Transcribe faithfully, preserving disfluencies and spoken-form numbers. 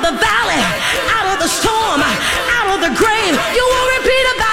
the valley, out of the storm, out of the grave. You will repeat about